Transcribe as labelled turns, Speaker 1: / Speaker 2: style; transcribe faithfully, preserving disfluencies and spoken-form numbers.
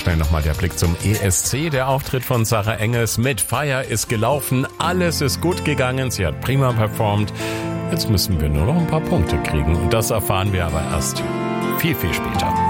Speaker 1: schnell nochmal der Blick zum E S C. Der Auftritt von Sarah Engels mit Feier ist gelaufen. Alles ist gut gegangen. Sie hat prima performt. Jetzt müssen wir nur noch ein paar Punkte kriegen. Und das erfahren wir aber erst viel, viel später.